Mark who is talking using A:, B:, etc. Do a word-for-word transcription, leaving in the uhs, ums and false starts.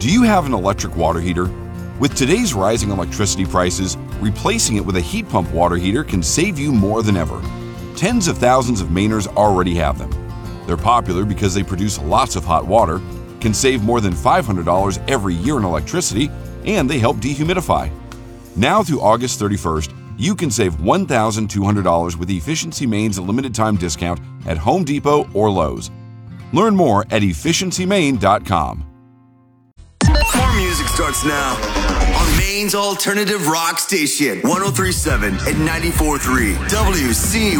A: Do you have an electric water heater? With today's rising electricity prices, replacing it with a heat pump water heater can save you more than ever. Tens of thousands of Mainers already have them. They're popular because they produce lots of hot water, can save more than five hundred dollars every year in electricity, and they help dehumidify. Now through August thirty-first, you can save one thousand two hundred dollars with Efficiency Maine's limited time discount at Home Depot or Lowe's. Learn more at efficiency maine dot com.
B: More music starts now on Maine's alternative rock station, one oh three point seven and ninety-four point three W C